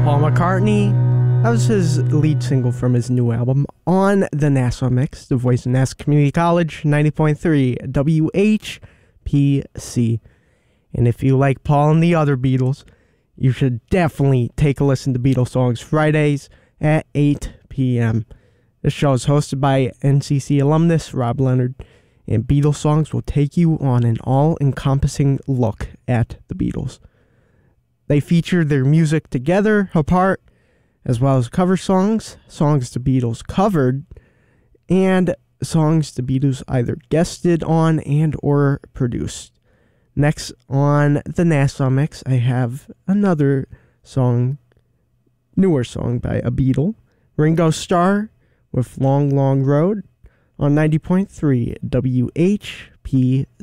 Paul McCartney. That was his lead single from his new album on the Nassau Mix, the voice of Nassau Community College, 90.3 WHPC. And if you like Paul and the other Beatles, you should definitely take a listen to Beatles Songs Fridays at 8 p.m. This show is hosted by NCC alumnus Rob Leonard, and Beatles Songs will take you on an all-encompassing look at the Beatles. They feature their music together, apart, as well as cover songs, songs the Beatles covered, and songs the Beatles either guested on and or produced. Next on the Nassau Mix, I have another song, newer song by a Beatle, Ringo Starr with Long, Long Road on 90.3 WHPC.